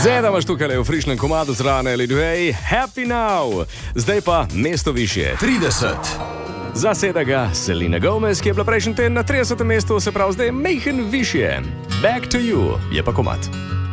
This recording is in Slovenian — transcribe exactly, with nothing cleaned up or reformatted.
Zdaj da imaš tukaj v frišnem komadu zrane Lidway, Happy Now. Zdaj pa mesto višje. trideset. Zaseda ga Selena Gomez, ki je bila prejšnji teden na tridesetem mestu, se pravi zdaj mejhen višje. Back to you je pa komad.